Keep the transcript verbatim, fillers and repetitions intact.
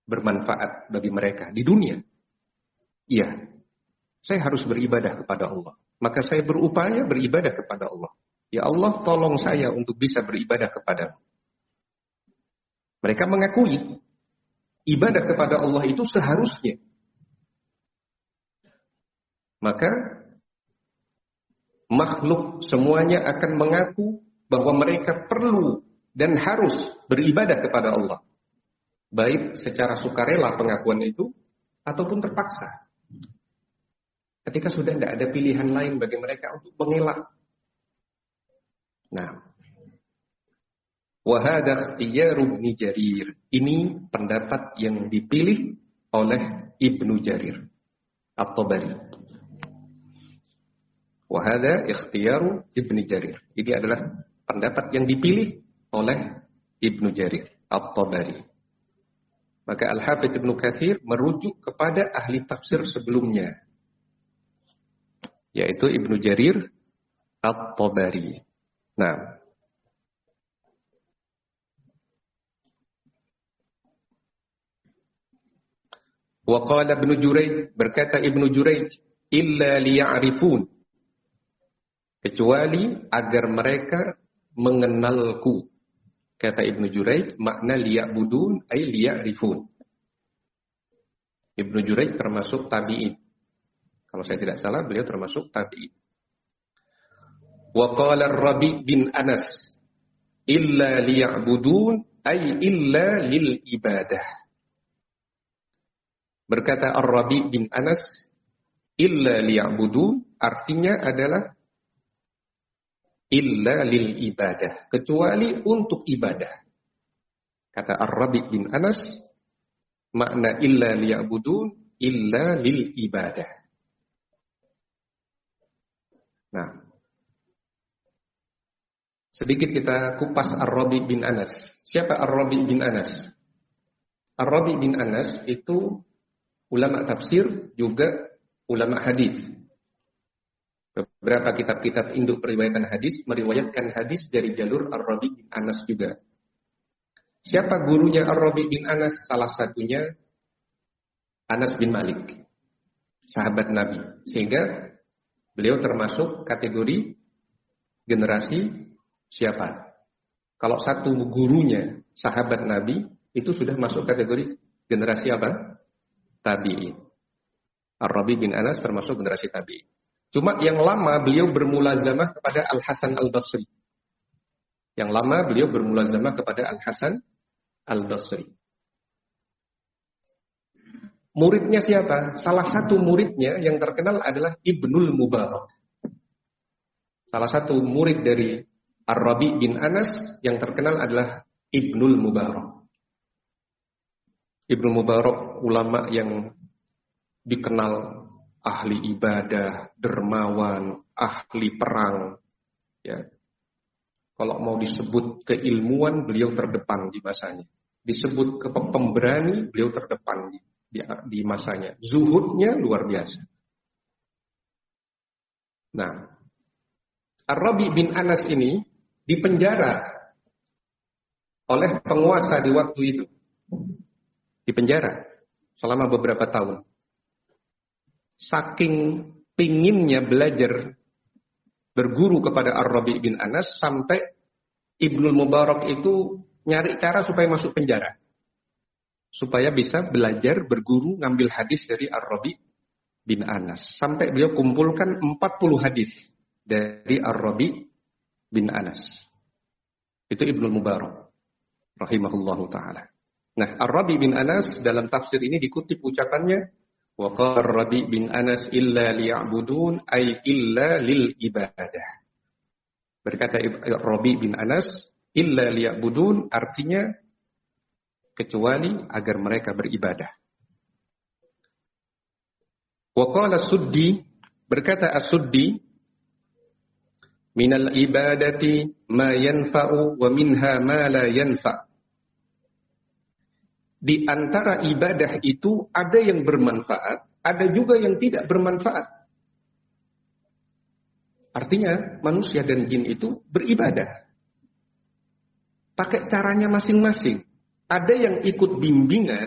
bermanfaat bagi mereka di dunia. Iya, saya harus beribadah kepada Allah. Maka saya berupaya beribadah kepada Allah. Ya Allah, tolong saya untuk bisa beribadah kepadamu. Mereka mengakui ibadah kepada Allah itu seharusnya. Maka makhluk semuanya akan mengaku bahwa mereka perlu dan harus beribadah kepada Allah. Baik secara sukarela pengakuan itu ataupun terpaksa. Ketika sudah tidak ada pilihan lain bagi mereka untuk mengelak. Nah, wa hadza ikhtiyaru Ibnu Jarir. Ini pendapat yang dipilih oleh Ibnu Jarir At-Tabari. Wa hadza ikhtiyaru Ibnu Jarir. Ini adalah pendapat yang dipilih oleh Ibnu Jarir At-Tabari. Maka Al-Hafidz Ibnu Katsir merujuk kepada ahli tafsir sebelumnya, yaitu Ibnu Jarir At-Tabari. Nah, wa qala Ibnu Jurayj, berkata Ibnu Jurayj, illa liya'rifun, kecuali agar mereka mengenalku. Kata Ibnu Jurayj, makna liya'budun ay liya'rifun. Ibnu Jurayj termasuk tabi'in. Kalau saya tidak salah, beliau termasuk tabi'in. Wa qala Ar-Rabi' bin Anas, illa liya'budun ay illa lil ibadah. Berkata Ar-Rabi' bin Anas, illa liya'budun artinya adalah illa lil ibadah, kecuali untuk ibadah. Kata Ar-Rabi' bin Anas, makna illa liya'budun illa lil ibadah. Nah, sedikit kita kupas Ar-Rabi' bin Anas. Siapa Ar-Rabi' bin Anas? Ar-Rabi' bin Anas itu ulama tafsir, juga ulama hadis. Beberapa kitab-kitab induk periwayatan hadis meriwayatkan hadis dari jalur Ar-Rabi' bin Anas juga. Siapa gurunya Ar-Rabi' bin Anas? Salah satunya Anas bin Malik, sahabat Nabi. Sehingga beliau termasuk kategori generasi siapa? Kalau satu gurunya sahabat Nabi, itu sudah masuk kategori generasi apa? Tabi'in. Ar-Rabi' bin Anas termasuk generasi tabi'in. Cuma yang lama beliau bermulazamah kepada Al-Hasan Al-Basri. Yang lama beliau bermulazamah kepada Al-Hasan Al-Basri. Muridnya siapa? Salah satu muridnya yang terkenal adalah Ibnul Mubarak. Salah satu murid dari Ar-Rabi' bin Anas yang terkenal adalah Ibnul Mubarak. Ibnul Mubarak ulama yang dikenal ahli ibadah, dermawan, ahli perang. Ya. Kalau mau disebut keilmuan, beliau terdepan di masanya. Disebut ke pemberani, beliau terdepan di, di, di masanya. Zuhudnya luar biasa. Nah, Ar-Rabi' bin Anas ini dipenjara oleh penguasa di waktu itu. Dipenjara selama beberapa tahun. Saking pinginnya belajar berguru kepada Ar-Rabi' bin Anas, sampai Ibnul Mubarak itu nyari cara supaya masuk penjara, supaya bisa belajar berguru ngambil hadis dari Ar-Rabi' bin Anas. Sampai beliau kumpulkan empat puluh hadis dari Ar-Rabi' bin Anas. Itu Ibnul Mubarak rahimahullahu ta'ala. Nah, Ar-Rabi' bin Anas dalam tafsir ini dikutip ucapannya, wa qala Ar-Rabi' bin Anas illa liya'budun ay illa lil ibadah. Berkata Ar-Rabi' bin Anas, illa liya'budun artinya kecuali agar mereka beribadah. Wa qala Suddi, berkata As-Suddi, minal ibadati ma yanfa'u wa minha ma la yanfa'. Di antara ibadah itu ada yang bermanfaat, ada juga yang tidak bermanfaat. Artinya manusia dan jin itu beribadah. Pakai caranya masing-masing. Ada yang ikut bimbingan